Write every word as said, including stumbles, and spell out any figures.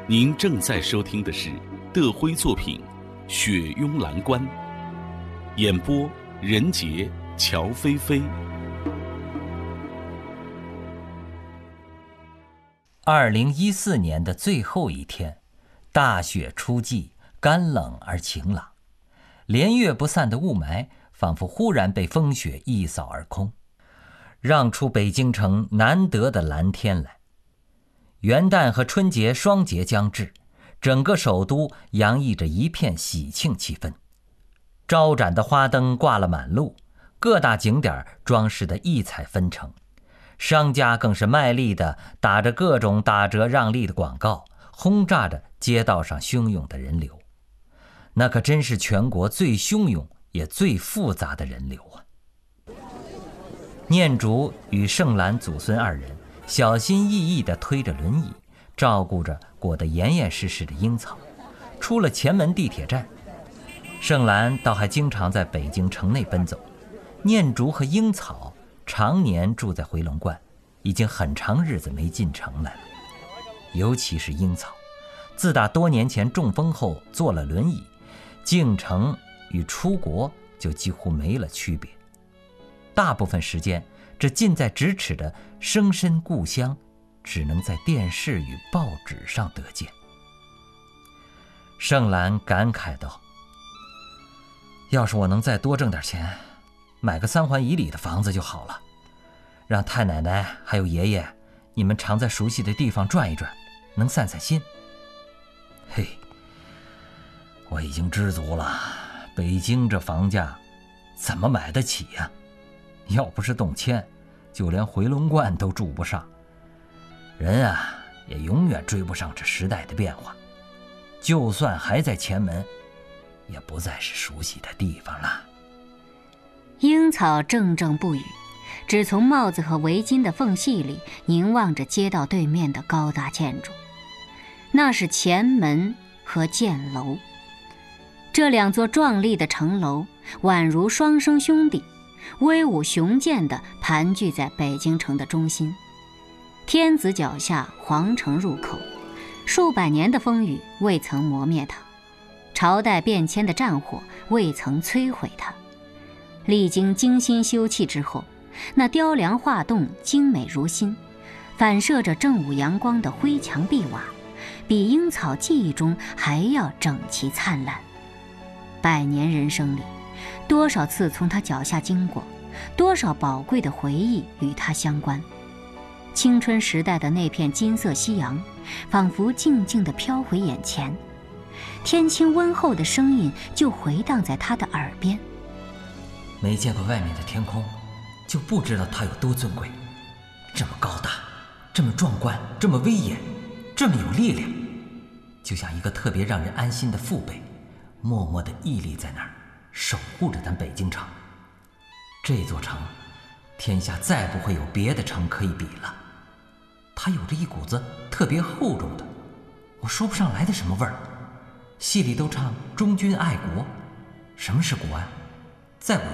您正在收听的是德辉作品《雪拥蓝关》，演播任杰、乔菲菲。 二零一四年的最后一天，大雪初霁，干冷而晴朗，连月不散的雾霾仿佛忽然被风雪一扫而空，让出北京城难得的蓝天来。元旦和春节双节将至，整个首都洋溢着一片喜庆气氛。招展的花灯挂了满路，各大景点装饰得异彩纷呈，商家更是卖力地打着各种打折让利的广告，轰炸着街道上汹涌的人流。那可真是全国最汹涌也最复杂的人流啊！念竹与盛兰祖孙二人小心翼翼地推着轮椅，照顾着裹得严严实实的樱草。出了前门地铁站，盛兰倒还经常在北京城内奔走，念竹和樱草常年住在回龙观，已经很长日子没进城来了。尤其是樱草，自打多年前中风后坐了轮椅，进城与出国就几乎没了区别。大部分时间，这近在咫尺的生身故乡，只能在电视与报纸上得见。盛兰感慨道：“要是我能再多挣点钱，买个三环以里的房子就好了，让太奶奶还有爷爷你们常在熟悉的地方转一转，能散散心。”嘿，我已经知足了，北京这房价怎么买得起呀？要不是动迁，就连回龙观都住不上。人啊，也永远追不上这时代的变化。就算还在前门，也不再是熟悉的地方了。 樱草怔怔不语，只从帽子和围巾的缝隙里凝望着街道对面的高大建筑。那是前门和箭楼，这两座壮丽的城楼宛如双生兄弟，威武雄健地盘踞在北京城的中心。天子脚下，皇城入口，数百年的风雨未曾磨灭它，朝代变迁的战火未曾摧毁它。历经精心修葺之后，那雕梁画栋，精美如新，反射着正午阳光的灰墙壁瓦，比樱草记忆中还要整齐灿烂。百年人生里，多少次从他脚下经过，多少宝贵的回忆与他相关。青春时代的那片金色夕阳，仿佛静静地飘回眼前，天清温厚的声音就回荡在他的耳边。 没见过外面的天空，就不知道它有多尊贵，这么高大，这么壮观，这么威严，这么有力量，就像一个特别让人安心的父辈，默默地屹立在那儿，守护着咱北京城。这座城，天下再不会有别的城可以比了。它有着一股子特别厚重的，我说不上来的什么味儿。戏里都唱忠君爱国，什么是国啊？在我